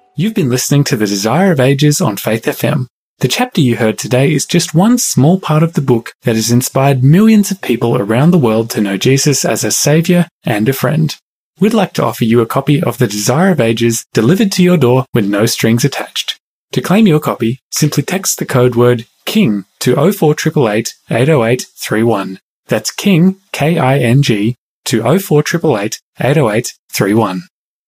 You've been listening to The Desire of Ages on Faith FM. The chapter you heard today is just one small part of the book that has inspired millions of people around the world to know Jesus as a saviour and a friend. We'd like to offer you a copy of The Desire of Ages delivered to your door with no strings attached. To claim your copy, simply text the code word KING to 04888 808 31. That's KING, K-I-N-G, to 04888 808 31.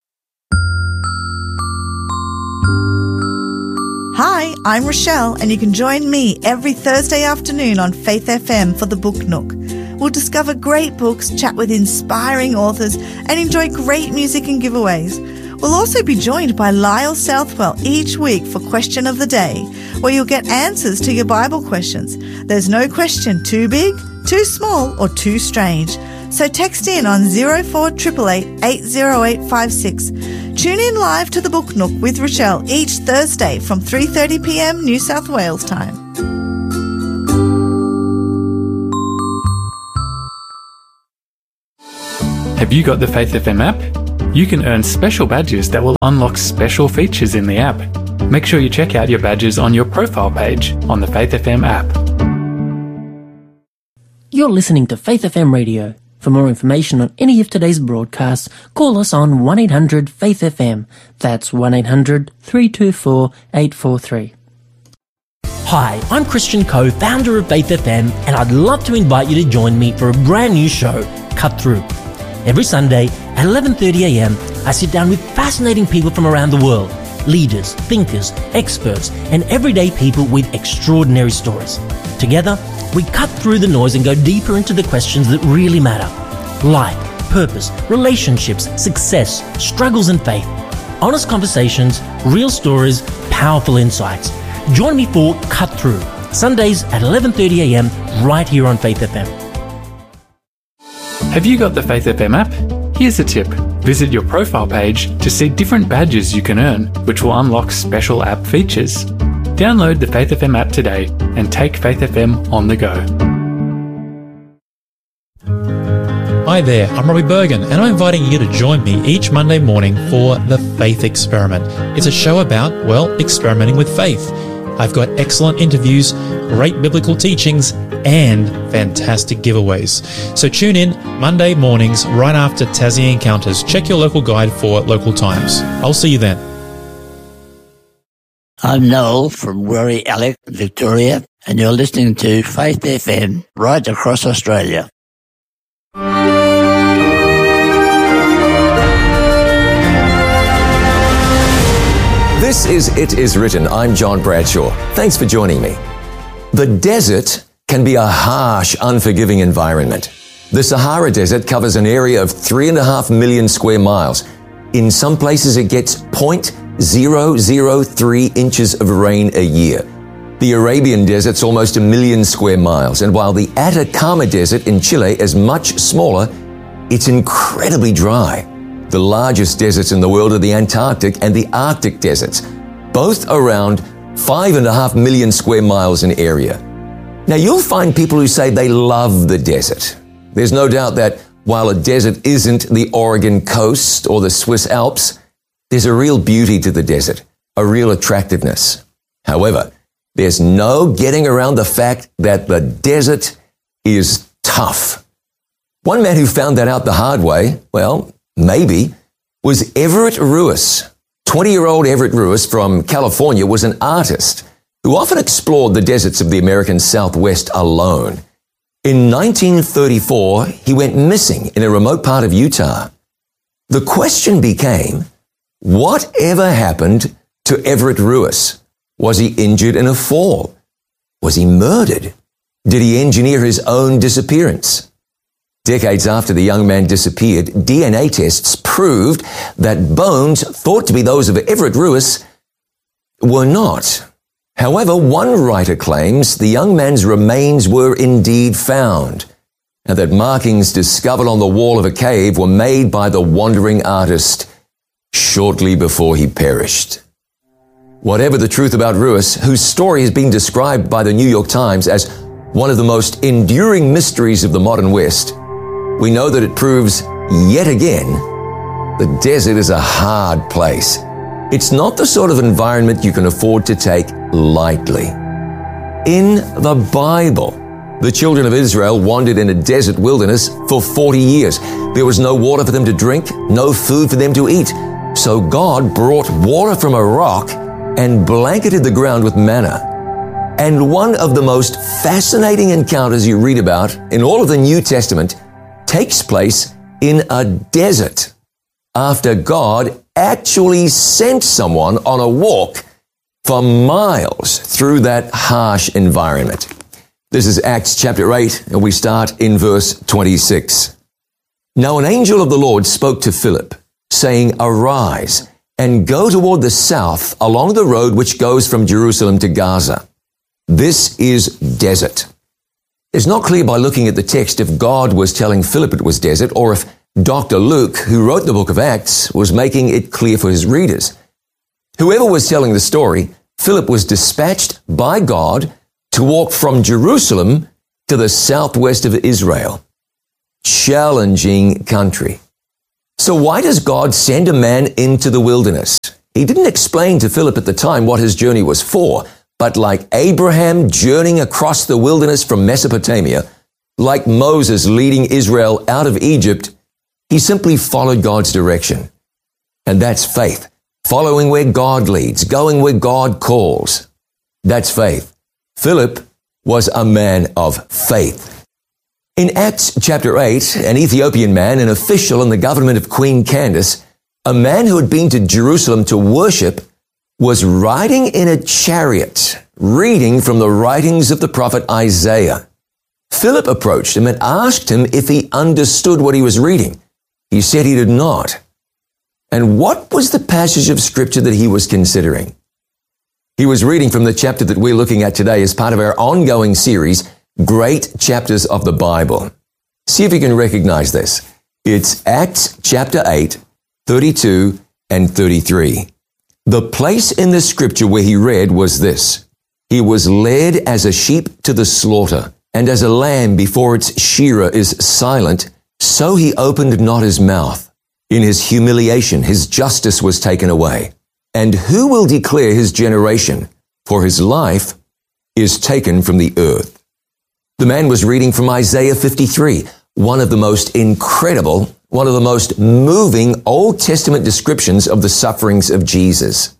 Hi, I'm Rochelle, and you can join me every Thursday afternoon on Faith FM for the Book Nook. We'll discover great books, chat with inspiring authors, and enjoy great music and giveaways. We'll also be joined by Lyle Southwell each week for Question of the Day, where you'll get answers to your Bible questions. There's no question too big, too small, or too strange. So text in on 04888 80856. Tune in live to the Book Nook with Rochelle each Thursday from 3:30 p.m. New South Wales time. Have you got the Faith FM app? You can earn special badges that will unlock special features in the app. Make sure you check out your badges on your profile page on the Faith FM app. You're listening to Faith FM Radio. For more information on any of today's broadcasts, call us on 1-800-FAITH-FM. That's 1-800-324-843. Hi, I'm Christian Coe, founder of Faith FM, and I'd love to invite you to join me for a brand new show, Cut Through. Every Sunday at 11:30am, I sit down with fascinating people from around the world, leaders, thinkers, experts, and everyday people with extraordinary stories. Together, we cut through the noise and go deeper into the questions that really matter. Life, purpose, relationships, success, struggles and faith. Honest conversations, real stories, powerful insights. Join me for Cut Through, Sundays at 11:30am right here on Faith FM. Have you got the Faith FM app? Here's a tip. Visit your profile page to see different badges you can earn, which will unlock special app features. Download the Faith FM app today and take Faith FM on the go. Hi there, I'm Robbie Bergen, and I'm inviting you to join me each Monday morning for The Faith Experiment. It's a show about, experimenting with faith. I've got excellent interviews, great biblical teachings, and fantastic giveaways. So tune in Monday mornings right after Tassie Encounters. Check your local guide for local times. I'll see you then. I'm Noel from Werry Alec, Victoria, and you're listening to Faith FM right across Australia. This is It Is Written. I'm John Bradshaw. Thanks for joining me. The desert can be a harsh, unforgiving environment. The Sahara Desert covers an area of 3.5 million square miles. In some places it gets 0.003 inches of rain a year. The Arabian Desert's almost 1 million square miles, and while the Atacama Desert in Chile is much smaller, it's incredibly dry. The largest deserts in the world are the Antarctic and the Arctic deserts, both around 5.5 million square miles in area. Now, you'll find people who say they love the desert. There's no doubt that while a desert isn't the Oregon coast or the Swiss Alps, there's a real beauty to the desert, a real attractiveness. However, there's no getting around the fact that the desert is tough. One man who found that out the hard way, maybe, was Everett Ruiz. 20-year-old Everett Ruiz from California was an artist who often explored the deserts of the American Southwest alone. In 1934, he went missing in a remote part of Utah. The question became, whatever happened to Everett Ruiz? Was he injured in a fall? Was he murdered? Did he engineer his own disappearance? Decades after the young man disappeared, DNA tests proved that bones thought to be those of Everett Ruiz were not. However, one writer claims the young man's remains were indeed found, and that markings discovered on the wall of a cave were made by the wandering artist shortly before he perished. Whatever the truth about Ruiz, whose story has been described by the New York Times as one of the most enduring mysteries of the modern West, we know that it proves yet again the desert is a hard place. It's not the sort of environment you can afford to take lightly. In the Bible, the children of Israel wandered in a desert wilderness for 40 years. There was no water for them to drink, no food for them to eat. So God brought water from a rock and blanketed the ground with manna. And one of the most fascinating encounters you read about in all of the New Testament takes place in a desert, after God actually sent someone on a walk for miles through that harsh environment. This is Acts chapter 8, and we start in verse 26. Now an angel of the Lord spoke to Philip, saying, Arise, and go toward the south along the road which goes from Jerusalem to Gaza. This is desert. It's not clear by looking at the text if God was telling Philip it was desert, or if Dr. Luke, who wrote the book of Acts, was making it clear for his readers. Whoever was telling the story, Philip was dispatched by God to walk from Jerusalem to the southwest of Israel. Challenging country. So why does God send a man into the wilderness? He didn't explain to Philip at the time what his journey was for, but like Abraham journeying across the wilderness from Mesopotamia, like Moses leading Israel out of Egypt, he simply followed God's direction. And that's faith. Following where God leads, going where God calls. That's faith. Philip was a man of faith. In Acts chapter 8, an Ethiopian man, an official in the government of Queen Candace, a man who had been to Jerusalem to worship, was riding in a chariot, reading from the writings of the prophet Isaiah. Philip approached him and asked him if he understood what he was reading. He said he did not. And what was the passage of scripture that he was considering? He was reading from the chapter that we're looking at today as part of our ongoing series, Great Chapters of the Bible. See if you can recognize this. It's Acts chapter 8, 32 and 33. The place in the scripture where he read was this: He was led as a sheep to the slaughter, and as a lamb before its shearer is silent, so he opened not his mouth. In his humiliation, his justice was taken away. And who will declare his generation? For his life is taken from the earth. The man was reading from Isaiah 53, one of the most incredible, one of the most moving Old Testament descriptions of the sufferings of Jesus.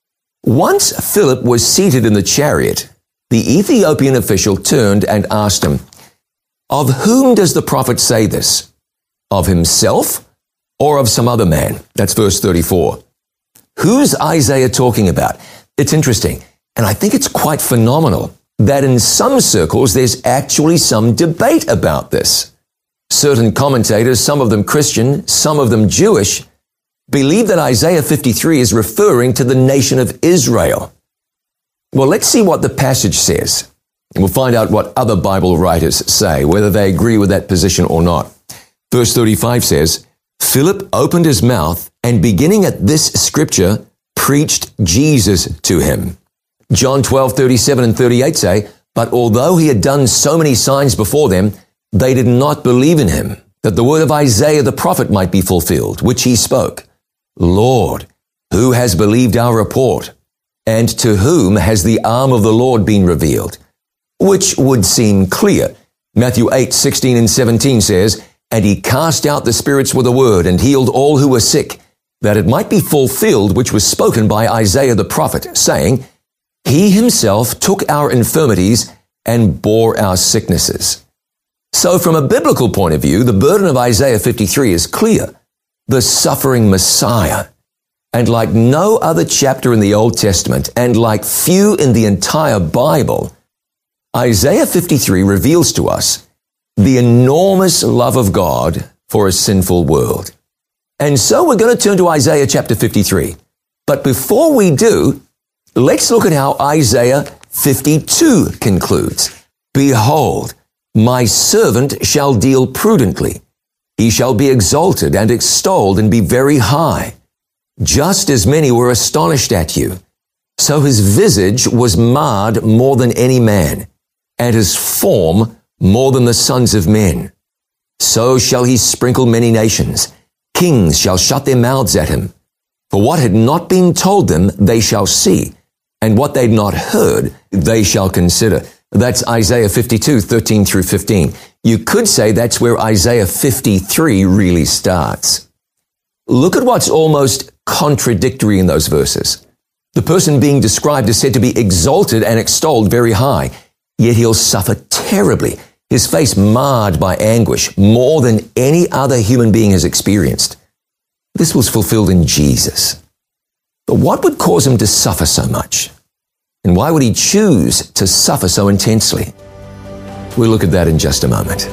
Once Philip was seated in the chariot, the Ethiopian official turned and asked him, Of whom does the prophet say this? Of himself or of some other man? That's verse 34. Who's Isaiah talking about? It's interesting, and I think it's quite phenomenal that in some circles there's actually some debate about this. Certain commentators, some of them Christian, some of them Jewish, believe that Isaiah 53 is referring to the nation of Israel. Well, let's see what the passage says. And we'll find out what other Bible writers say, whether they agree with that position or not. Verse 35 says, Philip opened his mouth and beginning at this scripture, preached Jesus to him. John 12:37 and 38 say, But although he had done so many signs before them, they did not believe in him, that the word of Isaiah the prophet might be fulfilled, which he spoke. Lord, who has believed our report? And to whom has the arm of the Lord been revealed? Which would seem clear. Matthew 8:16 and 17 says, And he cast out the spirits with a word and healed all who were sick, that it might be fulfilled which was spoken by Isaiah the prophet, saying, He himself took our infirmities and bore our sicknesses. So from a biblical point of view, the burden of Isaiah 53 is clear. The suffering Messiah. And like no other chapter in the Old Testament, and like few in the entire Bible, Isaiah 53 reveals to us the enormous love of God for a sinful world. And so we're going to turn to Isaiah chapter 53. But before we do, let's look at how Isaiah 52 concludes. Behold, my servant shall deal prudently. He shall be exalted and extolled and be very high. Just as many were astonished at you, so his visage was marred more than any man, and his form more than the sons of men. So shall he sprinkle many nations. Kings shall shut their mouths at him. For what had not been told them, they shall see, and what they'd not heard, they shall consider. That's Isaiah 52, 13 through 15. You could say that's where Isaiah 53 really starts. Look at what's almost contradictory in those verses. The person being described is said to be exalted and extolled very high, yet he'll suffer terribly, his face marred by anguish, more than any other human being has experienced. This was fulfilled in Jesus. But what would cause him to suffer so much? And why would he choose to suffer so intensely? We'll look at that in just a moment.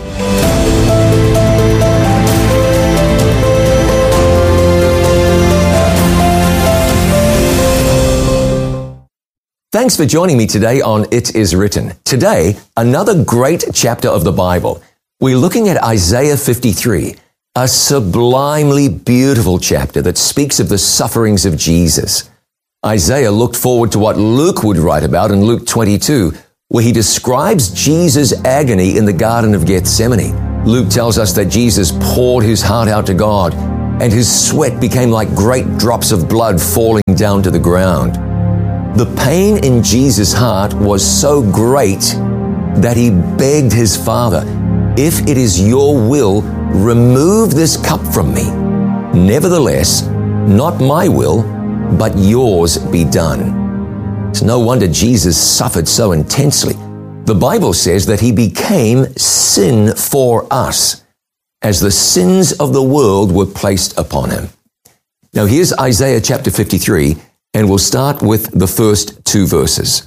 Thanks for joining me today on It Is Written. Today, another great chapter of the Bible. We're looking at Isaiah 53, a sublimely beautiful chapter that speaks of the sufferings of Jesus. Isaiah looked forward to what Luke would write about in Luke 22, where he describes Jesus' agony in the Garden of Gethsemane. Luke tells us that Jesus poured his heart out to God, and his sweat became like great drops of blood falling down to the ground. The pain in Jesus' heart was so great that he begged his Father, "If it is your will, remove this cup from me. Nevertheless, not my will, but yours be done." It's no wonder Jesus suffered so intensely. The Bible says that he became sin for us, as the sins of the world were placed upon him. Now here's Isaiah chapter 53, and we'll start with the first two verses.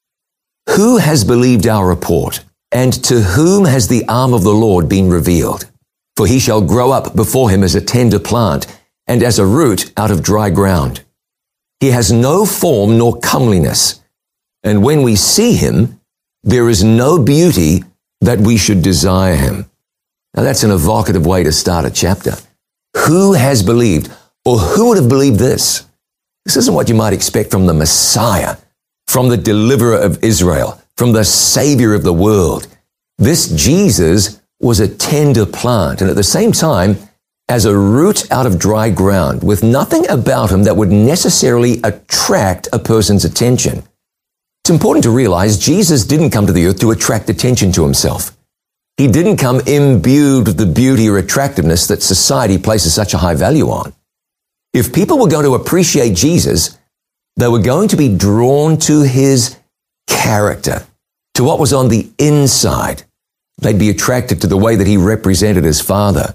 Who has believed our report, and to whom has the arm of the Lord been revealed? For he shall grow up before him as a tender plant, and as a root out of dry ground. He has no form nor comeliness, and when we see him, there is no beauty that we should desire him. Now that's an evocative way to start a chapter. Who has believed, or who would have believed this? This isn't what you might expect from the Messiah, from the deliverer of Israel, from the Savior of the world. This Jesus was a tender plant, and at the same time, as a root out of dry ground, with nothing about him that would necessarily attract a person's attention. It's important to realize Jesus didn't come to the earth to attract attention to himself. He didn't come imbued with the beauty or attractiveness that society places such a high value on. If people were going to appreciate Jesus, they were going to be drawn to his character, to what was on the inside. They'd be attracted to the way that he represented his Father.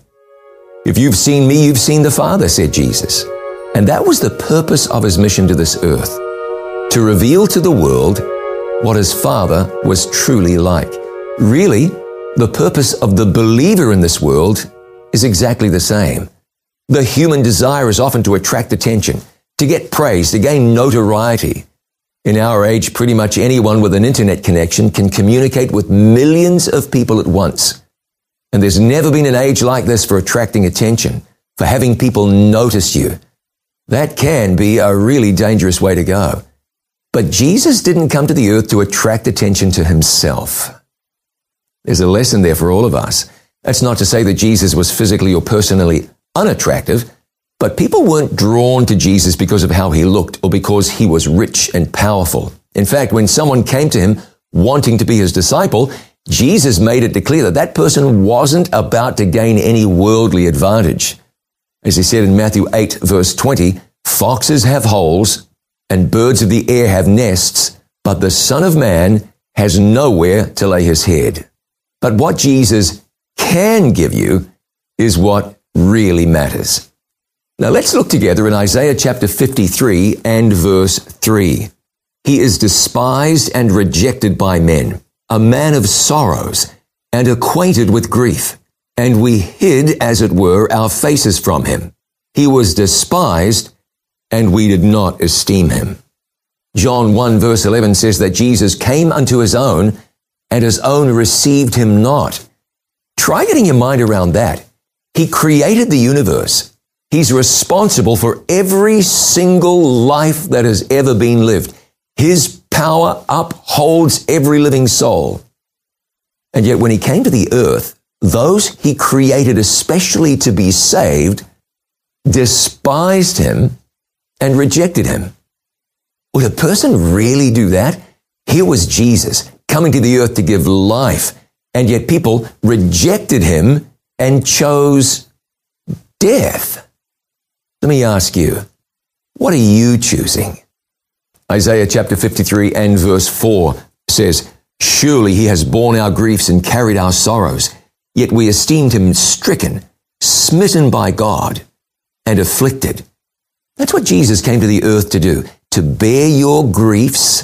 If you've seen me, you've seen the Father, said Jesus. And that was the purpose of his mission to this earth, to reveal to the world what his Father was truly like. Really, the purpose of the believer in this world is exactly the same. The human desire is often to attract attention, to get praise, to gain notoriety. In our age, pretty much anyone with an internet connection can communicate with millions of people at once. And there's never been an age like this for attracting attention, for having people notice you. That can be a really dangerous way to go. But Jesus didn't come to the earth to attract attention to himself. There's a lesson there for all of us. That's not to say that Jesus was physically or personally unattractive, but people weren't drawn to Jesus because of how he looked or because he was rich and powerful. In fact, when someone came to him wanting to be his disciple, Jesus made it clear that that person wasn't about to gain any worldly advantage. As he said in Matthew 8, verse 20, "Foxes have holes and birds of the air have nests, but the Son of Man has nowhere to lay his head." But what Jesus can give you is what really matters. Now let's look together in Isaiah chapter 53 and verse 3. He is despised and rejected by men, a man of sorrows and acquainted with grief, and we hid, as it were, our faces from him. He was despised, and we did not esteem him. John 1 verse 11 says that Jesus came unto his own, and his own received him not. Try getting your mind around that. He created the universe. He's responsible for every single life that has ever been lived. His power upholds every living soul. And yet when he came to the earth, those he created especially to be saved despised him and rejected him. Would a person really do that? Here was Jesus coming to the earth to give life, and yet people rejected him and chose death. Let me ask you, what are you choosing? Isaiah chapter 53 and verse 4 says, "Surely he has borne our griefs and carried our sorrows, yet we esteemed him stricken, smitten by God, and afflicted." That's what Jesus came to the earth to do, to bear your griefs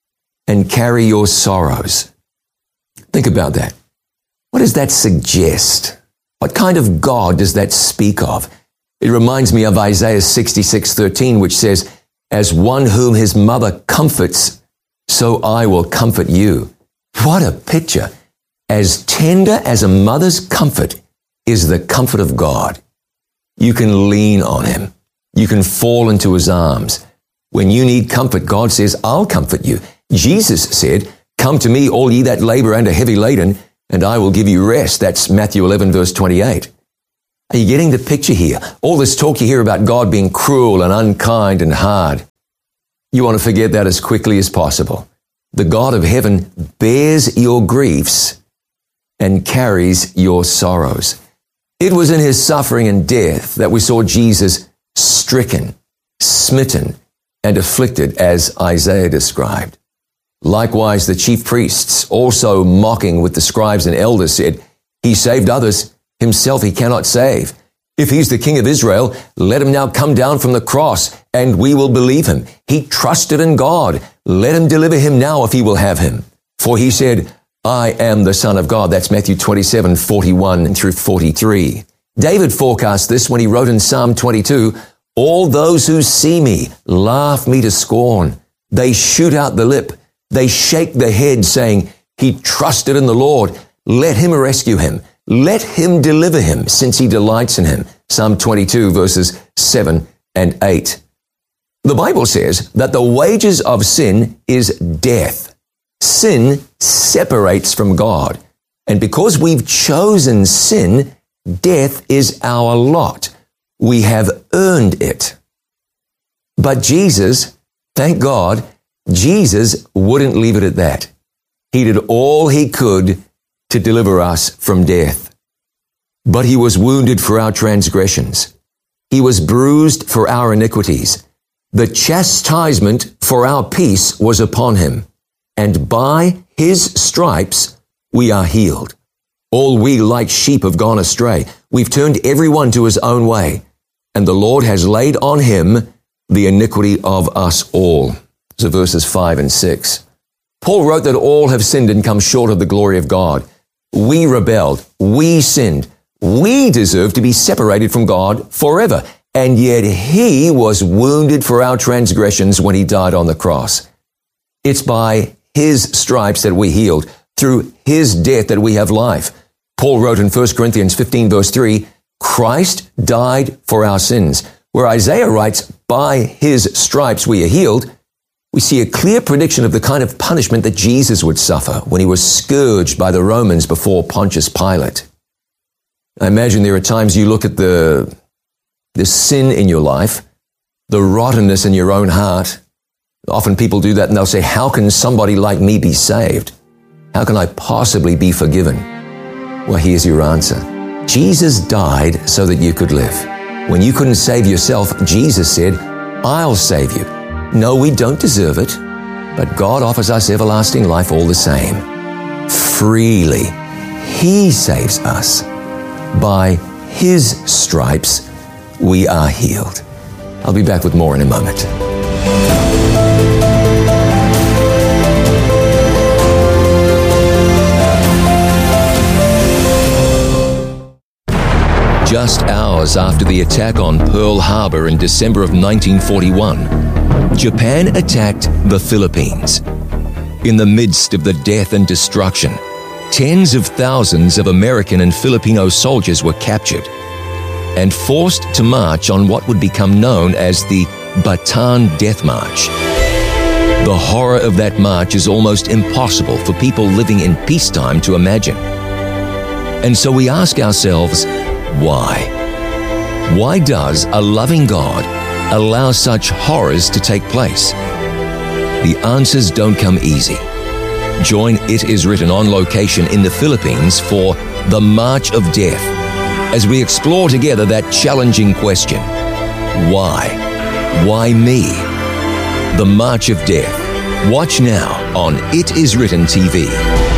and carry your sorrows. Think about that. What does that suggest? What kind of God does that speak of? It reminds me of Isaiah 66:13, which says, "As one whom his mother comforts, so I will comfort you." What a picture. As tender as a mother's comfort is the comfort of God. You can lean on him. You can fall into his arms. When you need comfort, God says, "I'll comfort you." Jesus said, "Come to me, all ye that labor and are heavy laden, and I will give you rest." That's Matthew 11, verse 28. Are you getting the picture here? All this talk you hear about God being cruel and unkind and hard, you want to forget that as quickly as possible. The God of heaven bears your griefs and carries your sorrows. It was in his suffering and death that we saw Jesus stricken, smitten, and afflicted, as Isaiah described. Likewise, the chief priests, also mocking with the scribes and elders, said, "He saved others, himself he cannot save. If he's the King of Israel, let him now come down from the cross, and we will believe him. He trusted in God. Let him deliver him now if he will have him. For he said, I am the Son of God." That's Matthew 27, 41 through 43. David forecast this when he wrote in Psalm 22, "All those who see me laugh me to scorn. They shoot out the lip. They shake the head, saying, He trusted in the Lord. Let him rescue him. Let him deliver him, since he delights in him." Psalm 22, verses 7 and 8. The Bible says that the wages of sin is death. Sin separates from God. And because we've chosen sin, death is our lot. We have earned it. But Jesus, thank God, Jesus wouldn't leave it at that. He did all he could to deliver us from death. But he was wounded for our transgressions. He was bruised for our iniquities. The chastisement for our peace was upon him, and by his stripes we are healed. All we like sheep have gone astray. We've turned everyone to his own way, and the Lord has laid on him the iniquity of us all. So verses 5 and 6. Paul wrote that all have sinned and come short of the glory of God. We rebelled. We sinned. We deserve to be separated from God forever. And yet he was wounded for our transgressions when he died on the cross. It's by his stripes that we healed. Through his death that we have life. Paul wrote in 1 Corinthians 15 verse 3, "Christ died for our sins." Where Isaiah writes, "By his stripes we are healed," we see a clear prediction of the kind of punishment that Jesus would suffer when he was scourged by the Romans before Pontius Pilate. I imagine there are times you look at the sin in your life, the rottenness in your own heart. Often people do that and they'll say, "How can somebody like me be saved? How can I possibly be forgiven?" Well, here's your answer. Jesus died so that you could live. When you couldn't save yourself, Jesus said, "I'll save you." No, we don't deserve it, but God offers us everlasting life all the same. Freely. He saves us. By his stripes, we are healed. I'll be back with more in a moment. Just hours after the attack on Pearl Harbor in December of 1941, Japan attacked the Philippines. In the midst of the death and destruction, tens of thousands of American and Filipino soldiers were captured and forced to march on what would become known as the Bataan Death March. The horror of that march is almost impossible for people living in peacetime to imagine. And so we ask ourselves, why? Why does a loving God allow such horrors to take place? The answers don't come easy. Join It Is Written on location in the Philippines for The March of Death as we explore together that challenging question. Why? Why me? The March of Death. Watch now on It Is Written TV.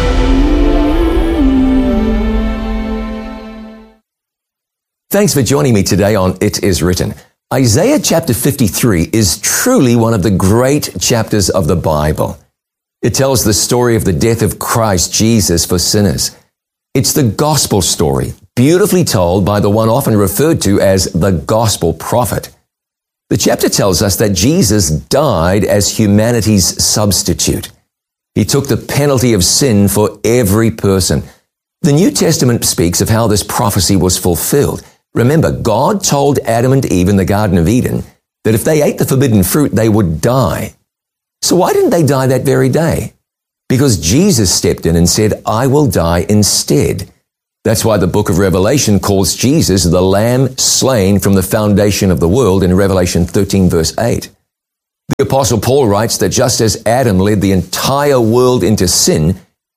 Thanks for joining me today on It Is Written. Isaiah chapter 53 is truly one of the great chapters of the Bible. It tells the story of the death of Christ Jesus for sinners. It's the gospel story, beautifully told by the one often referred to as the gospel prophet. The chapter tells us that Jesus died as humanity's substitute. He took the penalty of sin for every person. The New Testament speaks of how this prophecy was fulfilled. Remember, God told Adam and Eve in the Garden of Eden that if they ate the forbidden fruit, they would die. So why didn't they die that very day? Because Jesus stepped in and said, I will die instead. That's why the book of Revelation calls Jesus the Lamb slain from the foundation of the world in Revelation 13 verse 8. The Apostle Paul writes that just as Adam led the entire world into sin,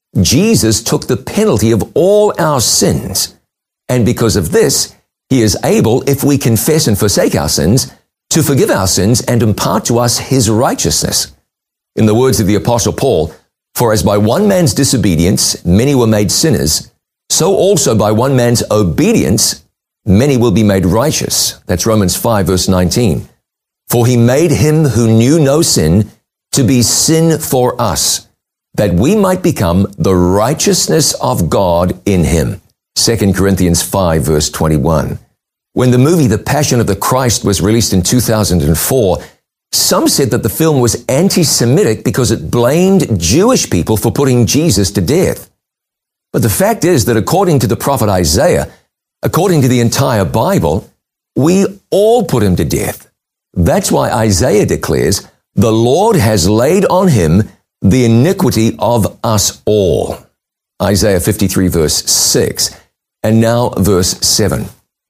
Jesus took the penalty of all our sins. And because of this, he is able, if we confess and forsake our sins, to forgive our sins and impart to us his righteousness. In the words of the Apostle Paul, for as by one man's disobedience many were made sinners, so also by one man's obedience many will be made righteous. That's Romans 5 verse 19. For he made him who knew no sin to be sin for us, that we might become the righteousness of God in him. 2 Corinthians 5 verse 21. When the movie The Passion of the Christ was released in 2004, some said that the film was anti-Semitic because it blamed Jewish people for putting Jesus to death. But the fact is that according to the prophet Isaiah, according to the entire Bible, we all put him to death. That's why Isaiah declares, the Lord has laid on him the iniquity of us all. Isaiah 53 verse 6, and now verse 7.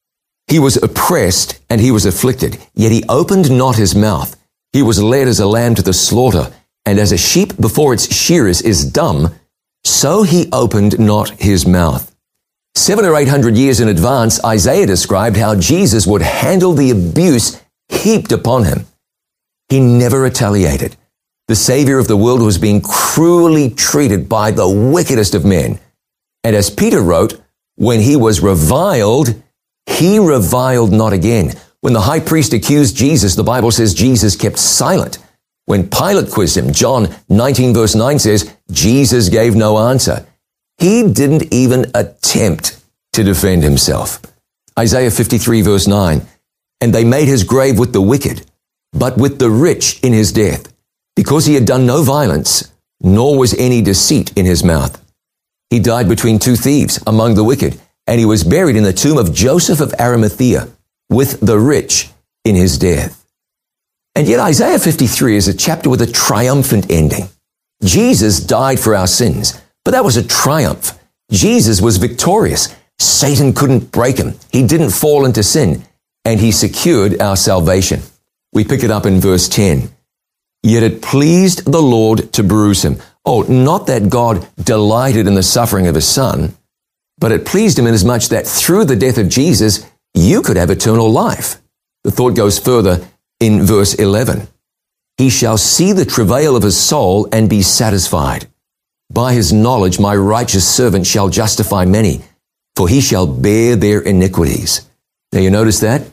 He was oppressed and he was afflicted, yet he opened not his mouth. He was led as a lamb to the slaughter, and as a sheep before its shearers is dumb, so he opened not his mouth. 700 or 800 years in advance, Isaiah described how Jesus would handle the abuse heaped upon him. He never retaliated. The Savior of the world was being cruelly treated by the wickedest of men. And as Peter wrote, when he was reviled, he reviled not again. When the high priest accused Jesus, the Bible says Jesus kept silent. When Pilate quizzed him, John 19 verse 9 says, Jesus gave no answer. He didn't even attempt to defend himself. Isaiah 53 verse 9, and they made his grave with the wicked, but with the rich in his death, because he had done no violence, nor was any deceit in his mouth. He died between two thieves among the wicked, and he was buried in the tomb of Joseph of Arimathea, with the rich in his death. And yet Isaiah 53 is a chapter with a triumphant ending. Jesus died for our sins, but that was a triumph. Jesus was victorious. Satan couldn't break him. He didn't fall into sin, and he secured our salvation. We pick it up in verse 10. Yet it pleased the Lord to bruise him. Oh, not that God delighted in the suffering of his son, but it pleased him inasmuch that through the death of Jesus, you could have eternal life. The thought goes further in verse 11. He shall see the travail of his soul and be satisfied. By his knowledge my righteous servant shall justify many, for he shall bear their iniquities. Now you notice that?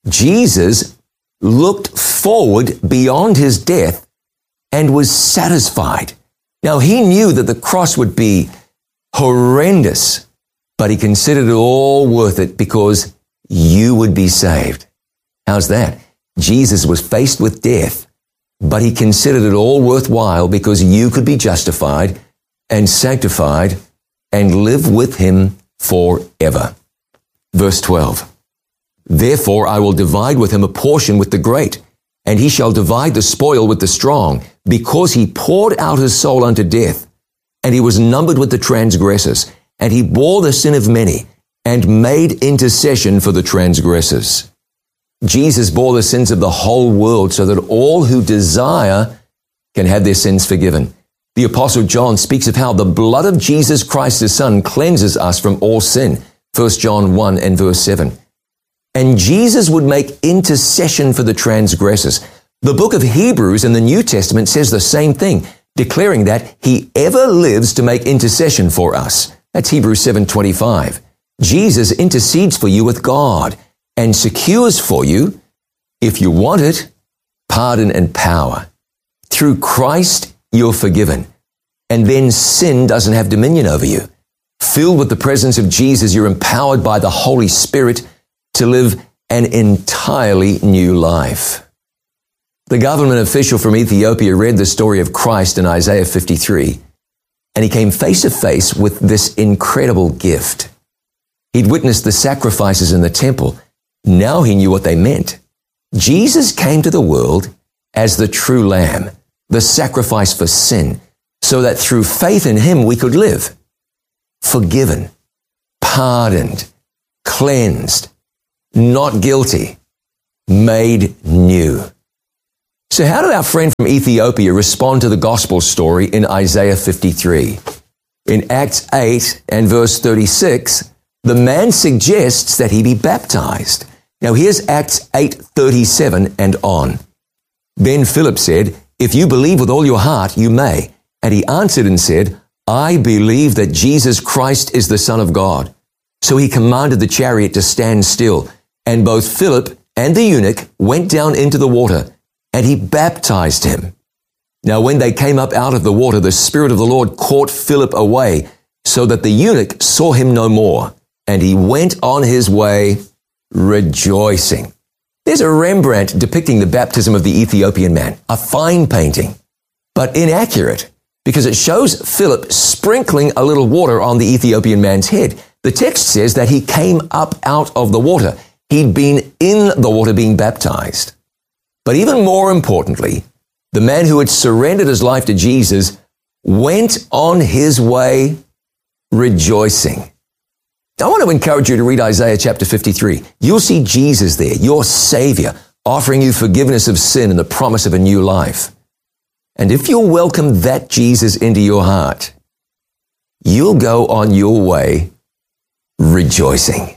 Jesus looked forward beyond his death and was satisfied. Now he knew that the cross would be horrendous, but he considered it all worth it because you would be saved. How's that? Jesus was faced with death, but he considered it all worthwhile because you could be justified and sanctified and live with him forever. Verse 12. Therefore I will divide with him a portion with the great, and he shall divide the spoil with the strong, because he poured out his soul unto death, and he was numbered with the transgressors, and he bore the sin of many, and made intercession for the transgressors. Jesus bore the sins of the whole world so that all who desire can have their sins forgiven. The Apostle John speaks of how the blood of Jesus Christ, his Son, cleanses us from all sin. 1 John 1 and verse 7. And Jesus would make intercession for the transgressors. The book of Hebrews in the New Testament says the same thing, declaring that he ever lives to make intercession for us. That's Hebrews 7:25. Jesus intercedes for you with God and secures for you, if you want it, pardon and power. Through Christ, you're forgiven. And then sin doesn't have dominion over you. Filled with the presence of Jesus, you're empowered by the Holy Spirit to live an entirely new life. The government official from Ethiopia read the story of Christ in Isaiah 53, and he came face to face with this incredible gift. He'd witnessed the sacrifices in the temple. Now he knew what they meant. Jesus came to the world as the true lamb, the sacrifice for sin, so that through faith in him we could live. Forgiven, pardoned, cleansed, not guilty, made new. So how did our friend from Ethiopia respond to the gospel story in Isaiah 53? In Acts 8 and verse 36, the man suggests that he be baptized. Now here's Acts 8:37 and on. Then Philip said, "If you believe with all your heart, you may." And he answered and said, "I believe that Jesus Christ is the Son of God." So he commanded the chariot to stand still, and both Philip and the eunuch went down into the water, and he baptized him. Now when they came up out of the water, the Spirit of the Lord caught Philip away, so that the eunuch saw him no more, and he went on his way rejoicing. There's a Rembrandt depicting the baptism of the Ethiopian man, a fine painting, but inaccurate, because it shows Philip sprinkling a little water on the Ethiopian man's head. The text says that he came up out of the water. He'd been in the water being baptized. But even more importantly, the man who had surrendered his life to Jesus went on his way rejoicing. I want to encourage you to read Isaiah chapter 53. You'll see Jesus there, your Savior, offering you forgiveness of sin and the promise of a new life. And if you'll welcome that Jesus into your heart, you'll go on your way rejoicing.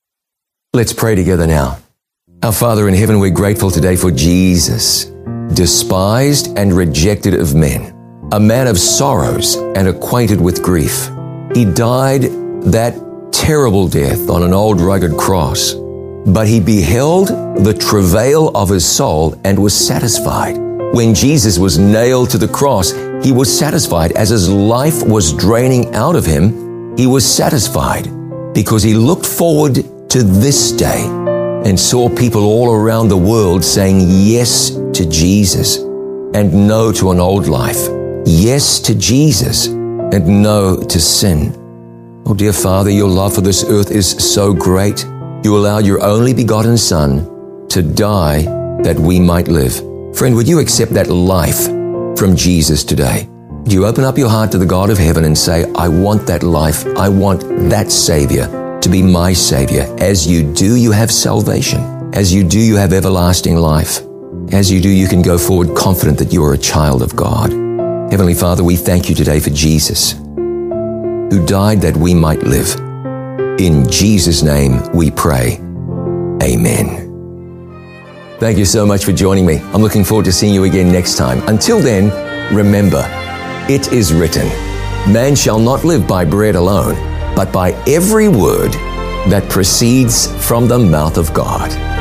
Let's pray together now. Our Father in heaven, we're grateful today for Jesus, despised and rejected of men, a man of sorrows and acquainted with grief. He died that terrible death on an old rugged cross, but he beheld the travail of his soul and was satisfied. When Jesus was nailed to the cross, he was satisfied. As his life was draining out of him, he was satisfied because he looked forward to this day and saw people all around the world saying yes to Jesus and no to an old life, yes to Jesus and no to sin. Oh, dear Father, your love for this earth is so great. You allowed your only begotten Son to die that we might live. Friend, would you accept that life from Jesus today? Would you open up your heart to the God of heaven and say, I want that life. I want that Savior to be my Savior. As you do, you have salvation. As you do, you have everlasting life. As you do, you can go forward confident that you are a child of God. Heavenly Father, we thank you today for Jesus, who died that we might live. In Jesus' name we pray. Amen. Thank you so much for joining me. I'm looking forward to seeing you again next time. Until then, remember, it is written, man shall not live by bread alone, but by every word that proceeds from the mouth of God.